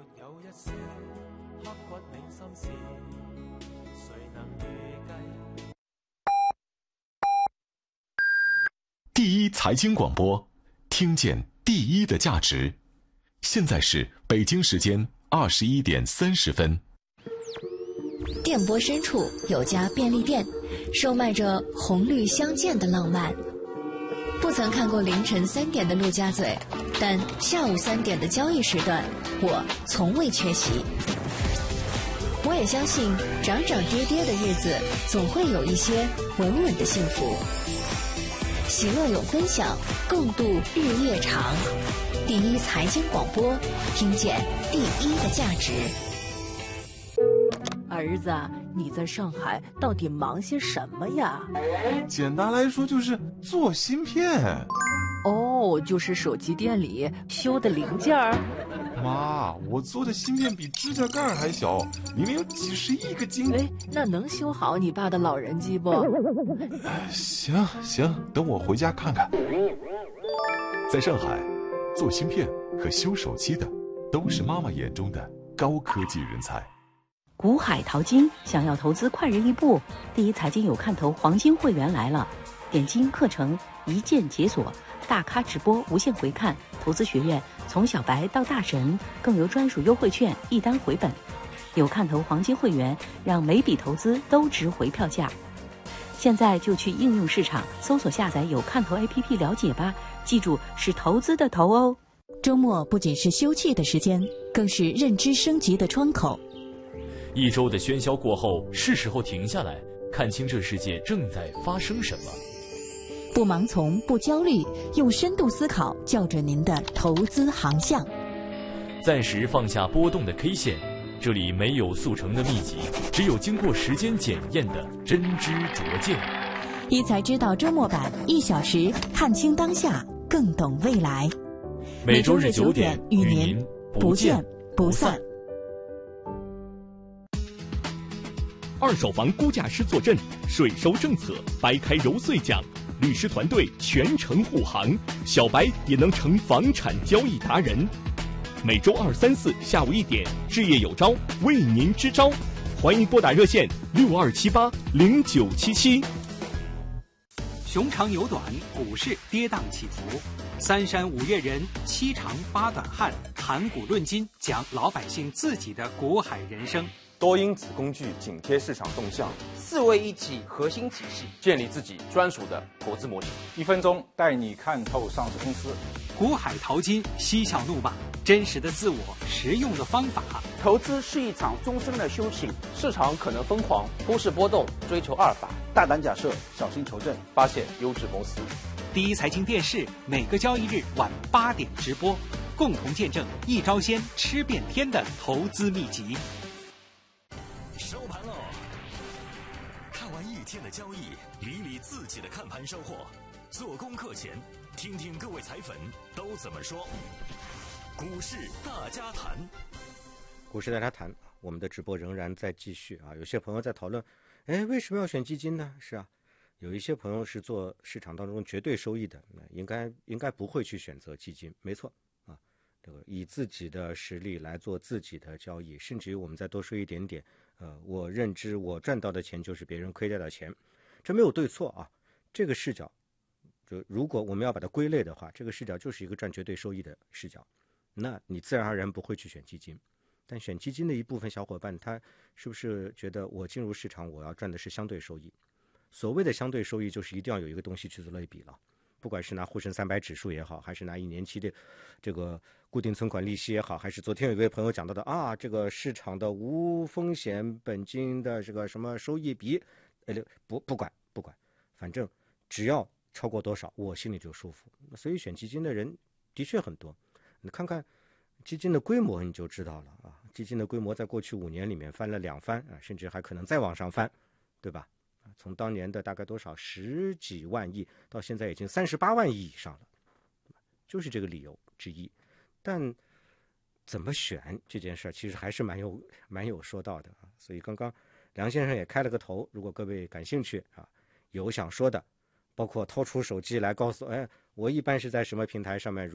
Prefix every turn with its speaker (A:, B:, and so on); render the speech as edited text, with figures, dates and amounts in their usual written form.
A: 第一财经广播，听见第一的价值。现在是北京时间21点30分。
B: 电波深处有家便利店，售卖着红绿相间的浪漫。不曾看过凌晨3点的陆家嘴，但下午3点的交易时段，我从未缺席。我也相信，涨涨跌跌的日子，总会有一些稳稳的幸福。喜乐有分享，共度日夜长。第一财经广播，听见第一的价值。
C: 儿子，你在上海到底忙些什么呀？
D: 简单来说就是做芯片。
C: 哦，就是手机店里修的零件儿。
D: 妈，我做的芯片比指甲盖还小，里面有几十亿个晶。
C: 哎，那能修好你爸的老人机不？
D: 行，等我回家看看。
A: 在上海，做芯片和修手机的都是妈妈眼中的高科技人才。
E: 股海淘金，想要投资快人一步，第一财经有看头黄金会员来了，点金课程一键解锁，大咖直播无限回看，投资学院从小白到大神，更有专属优惠券一单回本。有看头黄金会员，让每笔投资都值回票价。现在就去应用市场搜索下载有看头 APP 了解吧，记住是投资的投哦。
B: 周末不仅是休憩的时间，更是认知升级的窗口。
F: 一周的喧嚣过后，是时候停下来，看清这世界正在发生什么。
B: 不盲从，不焦虑，用深度思考校准您的投资航向。
F: 暂时放下波动的 K 线，这里没有速成的秘籍，只有经过时间检验的真知灼见。
B: 一财知道周末版，1小时看清当下，更懂未来。
F: 每周日9点与您不见不散。
G: 二手房估价师坐镇，税收政策掰开揉碎讲，律师团队全程护航，小白也能成房产交易达人。每周2、3、4下午1点，置业有招为您支招，欢迎拨打热线62780977。
H: 熊长牛短，股市跌宕起伏，3山5岳人，7长8短汉，谈股论金，讲老百姓自己的股海人生。
I: 多因子工具紧贴市场动向
J: ，4位一体核心体系，
I: 建立自己专属的投资模型。
K: 1分钟带你看透上市公司。
H: 股海淘金，嬉笑怒骂，真实的自我，实用的方法。
J: 投资是一场终身的修行，
I: 市场可能疯狂，忽视波动，追求阿尔法，
K: 大胆假设，小心求证，
I: 发现优质公司。
H: 第一财经电视每个交易日晚8点直播，共同见证一招鲜吃遍天的投资秘籍。
A: 收盘喽！看完一天的交易，理理自己的看盘收获。做功课前，听听各位财粉都怎么说。股市大家谈，
L: 股市大家谈，我们的直播仍然在继续啊。有些朋友在讨论，为什么要选基金呢？是啊，有一些朋友是做市场当中绝对收益的，应该不会去选择基金，没错啊。这个以自己的实力来做自己的交易，甚至于我们再多说一点点。我认知我赚到的钱就是别人亏掉的钱，这没有对错啊。这个视角，就如果我们要把它归类的话，这个视角就是一个赚绝对收益的视角，那你自然而然不会去选基金。但选基金的一部分小伙伴，他是不是觉得我进入市场我要赚的是相对收益？所谓的相对收益，就是一定要有一个东西去做类比了。不管是拿沪深300指数也好，还是拿1年期的这个固定存款利息也好，还是昨天有一位朋友讲到的这个市场的无风险本金的这个什么收益比，不管，反正只要超过多少，我心里就舒服。所以选基金的人的确很多，你看看基金的规模你就知道了啊。基金的规模在过去5年里面翻了2番啊，甚至还可能再往上翻，对吧？从当年的大概多少10几万亿，到现在已经38万亿以上了，就是这个理由之一。但怎么选这件事其实还是蛮有说道的啊。所以刚刚梁先生也开了个头，如果各位感兴趣啊，有想说的，包括掏出手机来告诉我一般是在什么平台上面